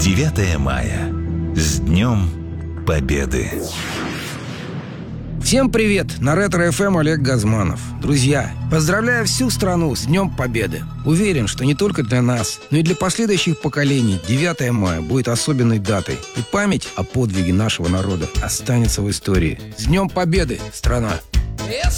9 мая. С Днем Победы! Всем привет! На Ретро-ФМ Олег Газманов. Друзья, поздравляю всю страну с Днем Победы. Уверен, что не только для нас, но и для последующих поколений 9 мая будет особенной датой. И память о подвиге нашего народа останется в истории. С Днем Победы, страна!